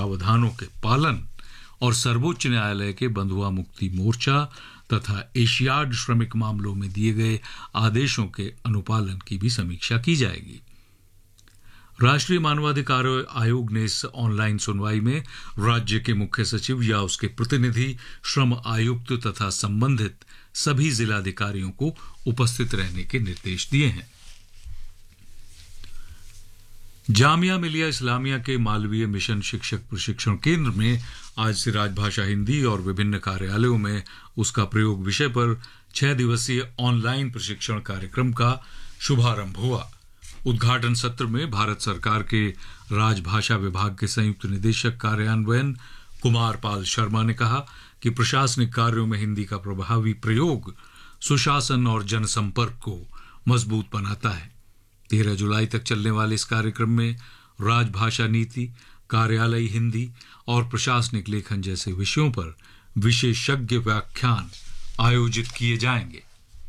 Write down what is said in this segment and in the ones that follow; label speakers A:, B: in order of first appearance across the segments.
A: प्रावधानों के पालन और सर्वोच्च न्यायालय के बंधुआ मुक्ति मोर्चा तथा एशियाड श्रमिक मामलों में दिए गए आदेशों के अनुपालन की भी समीक्षा की जाएगी। राष्ट्रीय मानवाधिकार आयोग ने इस ऑनलाइन सुनवाई में राज्य के मुख्य सचिव या उसके प्रतिनिधि, श्रम आयुक्त तथा संबंधित सभी जिलाधिकारियों को उपस्थित रहने के निर्देश दिए हैं। जामिया मिलिया इस्लामिया के मालवीय मिशन शिक्षक प्रशिक्षण केंद्र में आज से राजभाषा हिंदी और विभिन्न कार्यालयों में उसका प्रयोग विषय पर 6 दिवसीय ऑनलाइन प्रशिक्षण कार्यक्रम का शुभारंभ हुआ। उद्घाटन सत्र में भारत सरकार के राजभाषा विभाग के संयुक्त निदेशक कार्यान्वयन कुमार पाल शर्मा ने कहा कि प्रशासनिक कार्यों में हिंदी का प्रभावी प्रयोग सुशासन और जनसंपर्क को मजबूत बनाता है। 13 जुलाई तक चलने वाले इस कार्यक्रम में राजभाषा नीति, कार्यालयी हिंदी और प्रशासनिक लेखन जैसे विषयों पर विशेषज्ञ व्याख्यान आयोजित किए जाएंगे।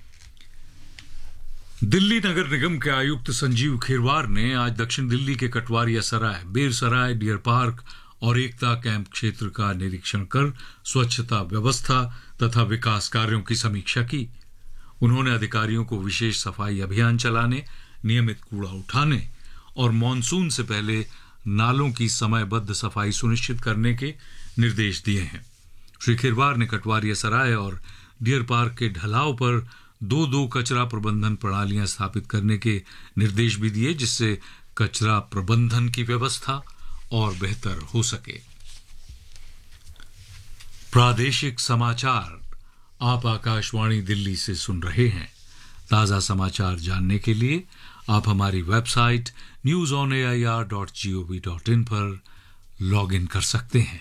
A: दिल्ली नगर निगम के आयुक्त संजीव खीरवार ने आज दक्षिण दिल्ली के कटवारिया सराय, बेर सराय, डियर पार्क और एकता कैंप क्षेत्र का निरीक्षण कर स्वच्छता व्यवस्था तथा विकास कार्यों की समीक्षा की। उन्होंने अधिकारियों को विशेष सफाई अभियान चलाने, नियमित कूड़ा उठाने और मानसून से पहले नालों की समयबद्ध सफाई सुनिश्चित करने के निर्देश दिए हैं। श्री खीरवार ने कटवारिया सराय और डियर पार्क के ढलाव पर 2-2 कचरा प्रबंधन प्रणालियां स्थापित करने के निर्देश भी दिए, जिससे कचरा प्रबंधन की व्यवस्था और बेहतर हो सके। प्रादेशिक समाचार आप आकाशवाणी दिल्ली से सुन रहे हैं। ताजा समाचार जानने के लिए आप हमारी वेबसाइट newsonair.gov.in पर लॉग इन कर सकते हैं।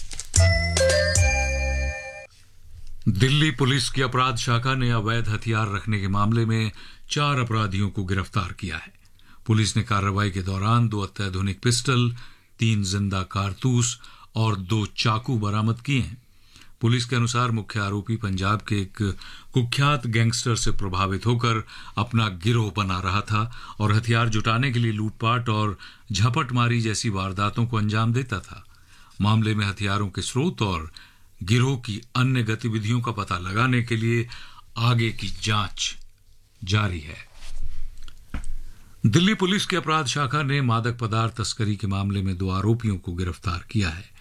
A: दिल्ली पुलिस की अपराध शाखा ने अवैध हथियार रखने के मामले में 4 अपराधियों को गिरफ्तार किया है। पुलिस ने कार्रवाई के दौरान 2 अत्याधुनिक पिस्टल, 3 जिंदा कारतूस और 2 चाकू बरामद किए हैं। पुलिस के अनुसार मुख्य आरोपी पंजाब के एक कुख्यात गैंगस्टर से प्रभावित होकर अपना गिरोह बना रहा था और हथियार जुटाने के लिए लूटपाट और झपटमारी जैसी वारदातों को अंजाम देता था। मामले में हथियारों के स्रोत और गिरोह की अन्य गतिविधियों का पता लगाने के लिए आगे की जांच जारी है। दिल्ली पुलिस की अपराध शाखा ने मादक पदार्थ तस्करी के मामले में 2 आरोपियों को गिरफ्तार किया है।